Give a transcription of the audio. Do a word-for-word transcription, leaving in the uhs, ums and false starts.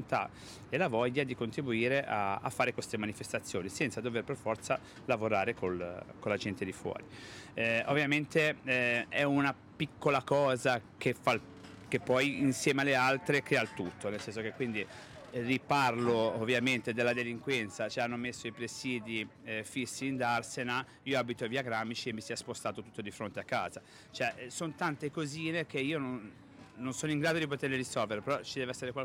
volontà e la voglia di contribuire a, a fare queste manifestazioni senza dover per forza lavorare col, con la gente di fuori. Eh, ovviamente eh, è una piccola cosa che fa il, che poi insieme alle altre crea il tutto, nel senso che quindi riparlo ovviamente della delinquenza, ci hanno messo i presidi eh, fissi in Darsena, io abito a via Gramici e mi si è spostato tutto di fronte a casa, cioè sono tante cosine che io non, non sono in grado di poterle risolvere, però ci deve essere qualcuno